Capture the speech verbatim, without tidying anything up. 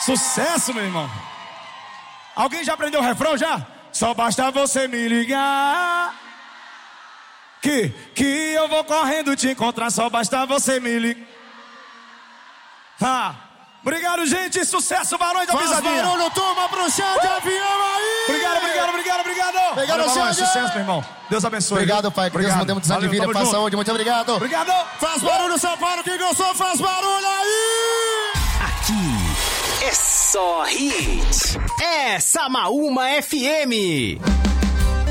Sucesso, meu irmão. Alguém já aprendeu o refrão já? Só basta você me ligar Que, que eu vou correndo te encontrar. Só basta você me ligar. Ah, obrigado, gente. Sucesso, Barões da Pisadinha. Faz barulho, turma, pro chão de avião aí. Obrigado, obrigado, obrigado, obrigado. Obrigado, Barões, sucesso, meu irmão. Deus abençoe. Obrigado, pai. Que obrigado. Deus nos dê muitos anos de vida, paz, saúde. Muito obrigado. Obrigado. Faz barulho, São Paulo. Quem gostou, faz barulho aí. Aqui é só hit. É Samaúma F M.